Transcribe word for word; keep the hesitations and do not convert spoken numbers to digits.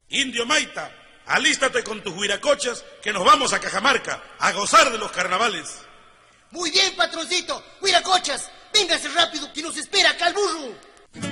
Indio Maita, alístate con tus huiracochas que nos vamos a Cajamarca a gozar de los carnavales. Muy bien, patroncito. Huiracochas, véngase rápido que nos espera acá el burro.